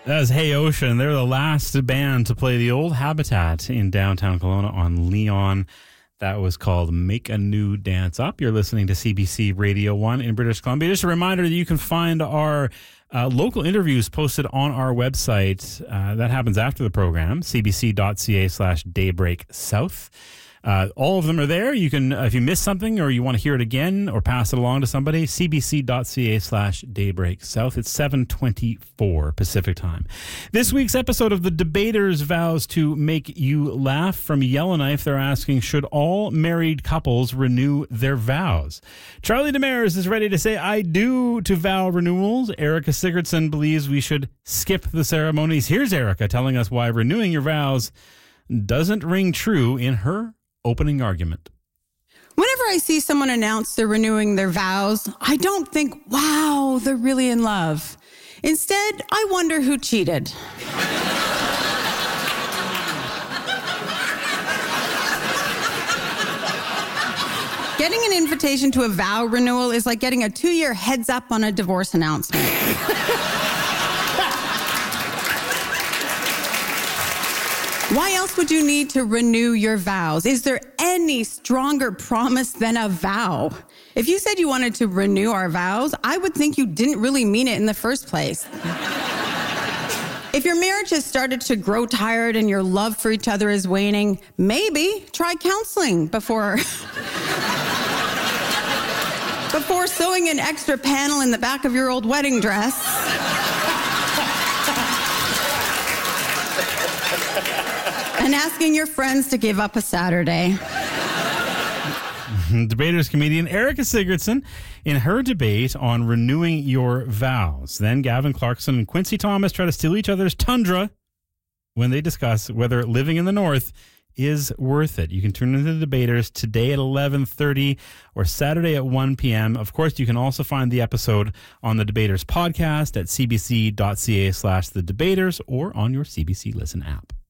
That was Hey Ocean. They're the last band to play the old Habitat in downtown Kelowna on Leon. That was called Make a New Dance Up. You're listening to CBC Radio 1 in British Columbia. Just a reminder that you can find our local interviews posted on our website. That happens after the program, cbc.ca/daybreaksouth. All of them are there. You can, if you missed something or you want to hear it again or pass it along to somebody, cbc.ca/daybreaksouth. It's 7:24 Pacific time. This week's episode of The Debaters vows to make you laugh. From Yellowknife, they're asking, should all married couples renew their vows? Charlie Demers is ready to say I do to vow renewals. Erica Sigurdsson believes we should skip the ceremonies. Here's Erica telling us why renewing your vows doesn't ring true in her opening argument. Whenever I see someone announce they're renewing their vows, I don't think, wow, they're really in love. Instead, I wonder who cheated. Getting an invitation to a vow renewal is like getting a 2-year heads up on a divorce announcement. Why else would you need to renew your vows? Is there any stronger promise than a vow? If you said you wanted to renew our vows, I would think you didn't really mean it in the first place. If your marriage has started to grow tired and your love for each other is waning, maybe try counseling before sewing an extra panel in the back of your old wedding dress. And asking your friends to give up a Saturday. Debaters comedian Erica Sigurdsson in her debate on renewing your vows. Then Gavin Clarkson and Quincy Thomas try to steal each other's tundra when they discuss whether living in the North is worth it. You can tune into the Debaters today at 11:30 or Saturday at 1 p.m. Of course, you can also find the episode on the Debaters podcast at cbc.ca/thedebaters or on your CBC Listen app.